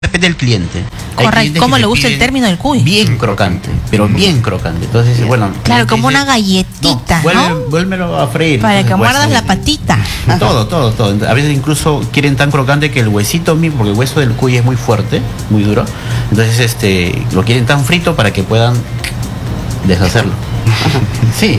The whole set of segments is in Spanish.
Depende del cliente. Correcto, ¿cómo le gusta el término del cuy? Bien crocante, pero bien crocante. Entonces, bueno. Claro, como una galletita, ¿no? Vuélvelo a freír. Para que muerdas la patita. Todo. A veces incluso quieren tan crocante que el huesito mismo, porque el hueso del cuy es muy fuerte, muy duro. Entonces, lo quieren tan frito para que puedan deshacerlo. Sí.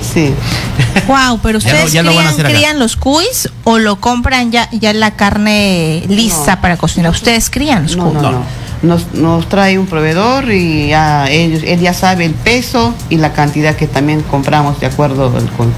Wow, pero ustedes crían los cuys o lo compran ya la carne lista para cocinar. ¿Ustedes crían los cuys? No. Nos trae un proveedor y ya él ya sabe el peso y la cantidad que también compramos de acuerdo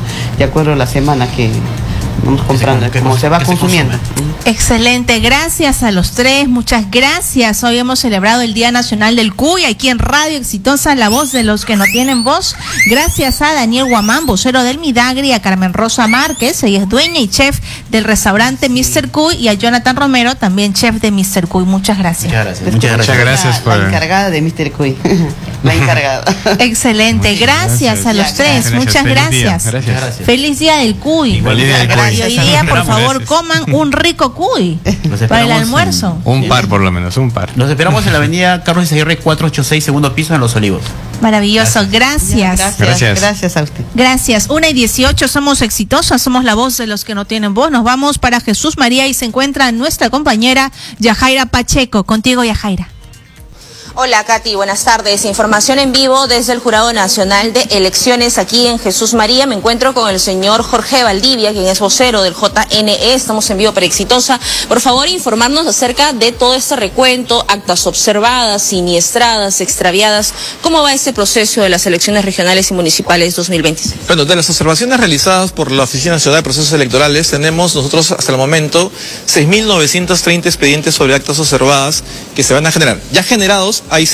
a la semana que vamos comprando, como se va consumiendo. Excelente, gracias a los tres, muchas gracias. Hoy hemos celebrado el Día Nacional del Cuy aquí en Radio Exitosa, la voz de los que no tienen voz. Gracias a Daniel Guamán, vocero del Midagri, a Carmen Rosa Márquez, ella es dueña y chef del restaurante Mr. Cuy, y a Jonathan Romero, también chef de Mr. Cuy. Muchas gracias. Muchas gracias por la encargada de Mr. Cuy. La encargada. Excelente, gracias a los tres, muchas gracias. Feliz Día del Cuy. Y hoy día, por favor, coman un rico cuy para el almuerzo. Un par, por lo menos, un par. Los esperamos en la avenida Carlos Izaguirre 486, segundo piso, en Los Olivos. Maravilloso, gracias a usted. Gracias. 1:18, somos exitosas, somos la voz de los que no tienen voz. Nos vamos para Jesús María y se encuentra nuestra compañera Yajaira Pacheco. Contigo, Yajaira. Hola, Katy, buenas tardes. Información en vivo desde el Jurado Nacional de Elecciones aquí en Jesús María. Me encuentro con el señor Jorge Valdivia, quien es vocero del JNE. Estamos en vivo para Exitosa. Por favor, informarnos acerca de todo este recuento, actas observadas, siniestradas, extraviadas. ¿Cómo va este proceso de las elecciones regionales y municipales 2026? Bueno, de las observaciones realizadas por la Oficina Nacional de Procesos Electorales, tenemos nosotros hasta el momento 6.930 expedientes sobre actas observadas que se van a generar. Ya generados hay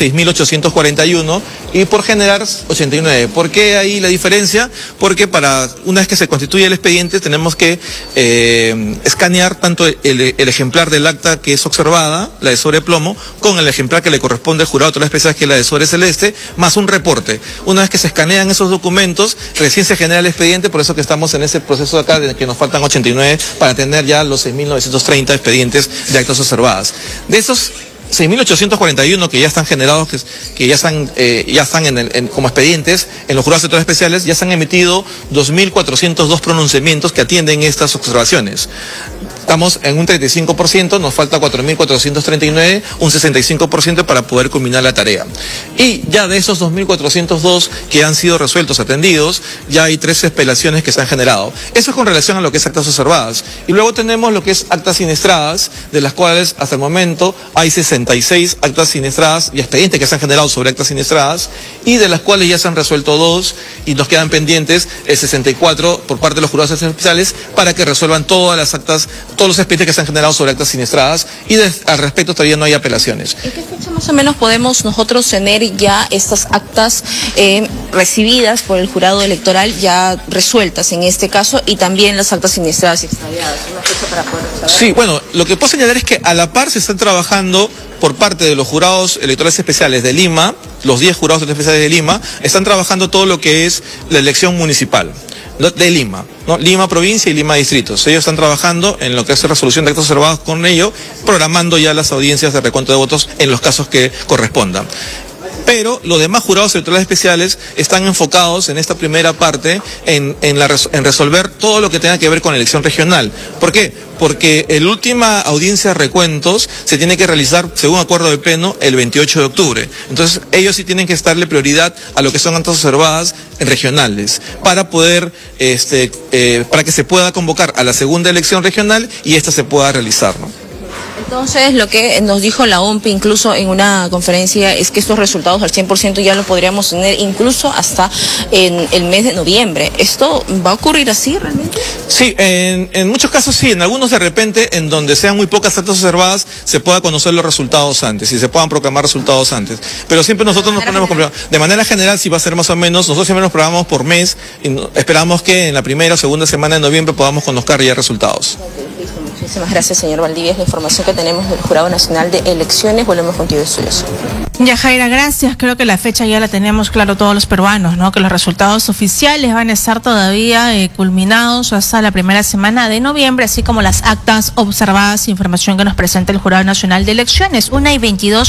6.841 y por generar 89. ¿Por qué ahí la diferencia? Porque una vez que se constituye el expediente tenemos que escanear tanto el ejemplar del acta que es observada, la de sobre plomo, con el ejemplar que le corresponde al jurado de autoridades especiales, que es la de sobre celeste, más un reporte. Una vez que se escanean esos documentos, recién se genera el expediente, por eso que estamos en ese proceso de acá, de que nos faltan 89 para tener ya los 6.930 expedientes de actas observadas. De esos 6.841 que ya están generados, que ya están como expedientes en los jurados de autoridades especiales, ya se han emitido 2.402 pronunciamientos que atienden estas observaciones. Estamos en un 35%, nos falta 4.439, un 65% para poder culminar la tarea. Y ya de esos 2.402 que han sido resueltos, atendidos, ya hay 13 apelaciones que se han generado. Eso es con relación a lo que es actas observadas. Y luego tenemos lo que es actas siniestradas, de las cuales hasta el momento hay 66 actas siniestradas y expedientes que se han generado sobre actas siniestradas, y de las cuales ya se han resuelto 2 y nos quedan pendientes 64 por parte de los jurados especiales para que resuelvan todas las actas, todos los expedientes que se han generado sobre actas siniestradas, y al respecto todavía no hay apelaciones. ¿En qué fecha más o menos podemos nosotros tener ya estas actas recibidas por el jurado electoral ya resueltas en este caso, y también las actas siniestradas y extraviadas? ¿Una fecha para poder saber? Sí, bueno, lo que puedo señalar es que a la par se están trabajando por parte de los jurados electorales especiales de Lima, los 10 jurados electorales especiales de Lima, están trabajando todo lo que es la elección municipal de Lima, ¿no? Lima provincia y Lima distritos. Ellos están trabajando en lo que es resolución de actos observados con ello, programando ya las audiencias de recuento de votos en los casos que correspondan. Pero los demás jurados electorales especiales están enfocados en esta primera parte en resolver todo lo que tenga que ver con la elección regional. ¿Por qué? Porque la última audiencia de recuentos se tiene que realizar, según acuerdo de pleno, el 28 de octubre. Entonces, ellos sí tienen que darle prioridad a lo que son actas observadas regionales, para poder, para que se pueda convocar a la segunda elección regional y esta se pueda realizar, ¿no? Entonces, lo que nos dijo la OMPE incluso en una conferencia es que estos resultados al 100% ya lo podríamos tener incluso hasta en el mes de noviembre. ¿Esto va a ocurrir así realmente? Sí, en muchos casos sí, en algunos de repente, en donde sean muy pocas actas observadas, se pueda conocer los resultados antes y se puedan proclamar resultados antes. Pero siempre nosotros nos ponemos de manera general, si va a ser más o menos, nosotros siempre nos programamos por mes y esperamos que en la primera o segunda semana de noviembre podamos conocer ya resultados. Listo, muchísimas gracias, señor Valdivia. Es la información que tenemos del Jurado Nacional de Elecciones. Volvemos contigo, Estudioso. Ya, Jaira, gracias. Creo que la fecha ya la tenemos claro todos los peruanos, ¿no? Que los resultados oficiales van a estar todavía culminados hasta la primera semana de noviembre, así como las actas observadas, información que nos presenta el Jurado Nacional de Elecciones. 1:22.